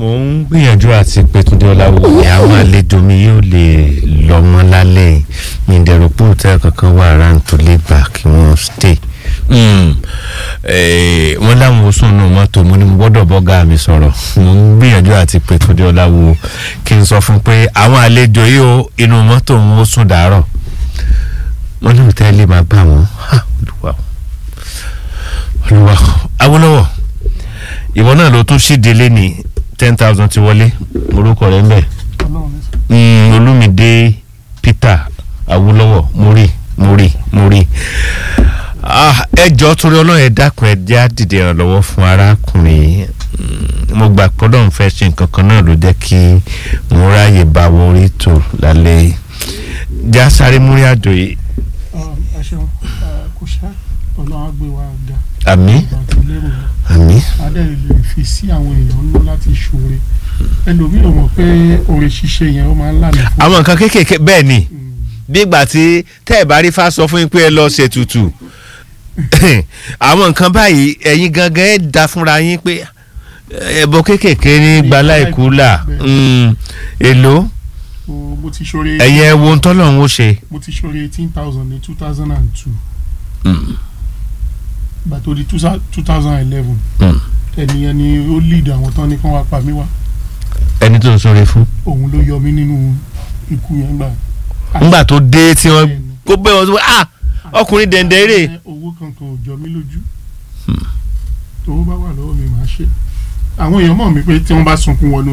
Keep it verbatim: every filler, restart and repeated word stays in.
mo ń gbìyànjú àti pé Túndé Ọláwùmí àwọn àlejò mi yóò lè lọ mọ́ lálẹ́ mi dẹ̀rọ pé òtẹ́ kankan wà rántí tó lè gbà kí wọ́n stay. wọ́n láwọn oṣù náà mọ́tò mo ní mo gbọ́dọ̀ bọ́gà mi sọ̀rọ̀ mo ń gbìyànjú àti pé Túndé Ọláwùmí kí n sọ fún pé àwọn àlejò yìí ó inú mọ́tò wọn ó sùn dàárọ̀ wọ́n ní òtẹ́ lè máa bá wọn olùwà olùwà Awólọ́wọ̀ ìwọ náà ló tún ṣíde lé ní ten thousand ti wọlé orúkọ rẹ̀ ń bẹ Olúmídé Peter Awólọ́wọ̀ mórí mórí mórí ẹjọ́ torí Ọlọ́run ẹ dákun ẹ jẹ́ àdìdẹ ìrànlọ́wọ́ fún arákùnrin mo gbà pé Ọlọ́run fẹ́ ṣe nǹkan kan náà ló jẹ́ kí mo ráàyè bá wọn orí tó lálẹ́ já sáré múrí àjò yìí. ẹ ṣeun kò ṣe Ọlọ́run á gbé wa ga. àmín àmín. adé lè fi sí àwọn èèyàn nínú láti ṣoore ẹlòmíì ò mọ̀ pé oore ṣíṣe yẹn ó máa ń lànà fún. àwọn nǹkan kéékèèké bẹ́ẹ̀ ni bí ìgbà tí tẹ́ ẹ̀ bá rí fá sọ fún yín pé ẹ lọ ṣètùtù àwọn nǹkan báyìí ẹ̀yin gangan ẹ̀ dá fúnra yín pé ẹbọ kéékèèké ní gbalá ìkúlà èlò ẹ̀yin ẹ̀ wo ń tọ́lọ̀ ń wó ṣe. mo ti ṣoore eighteen thousand ní two thousand and two gbà tó di two thousand eleven ẹnìyẹn ni ó lead àwọn tán ní kán wá pa mí wá. ẹni tó ń sọ̀rọ̀ fún. òun ló yọ mí nínú ikú yẹn gbà. ńgbà tó dé tí wọ́n kó bẹ́ẹ̀ wọ́n sọ ah ọkùnrin dẹ̀ndẹ̀ rè. owó kankan ò jọ mí lójú tó bá wà lọ́wọ́ mi màá ṣe àwọn èèyàn mọ̀ mí pé tí wọ́n bá sunkún wọnú